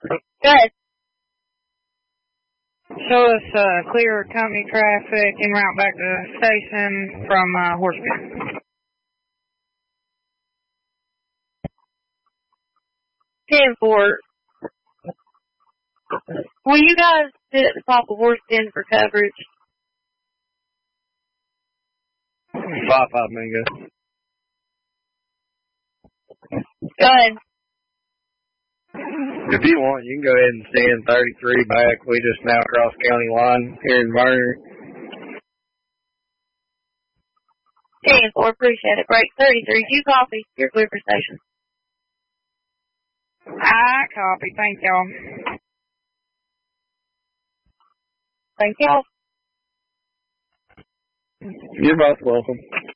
Good. Show us clear company traffic en route back to the station from Horseman. 10-4. Will you guys sit at the top of Horseman for coverage? 5 Mingo. Good. If you want, you can go ahead and send 33 back. We just now cross county line here in Verner. 10-4, appreciate it. Break 33. You copy. You're clear for station. I copy. Thank y'all. Thank y'all. You're both welcome.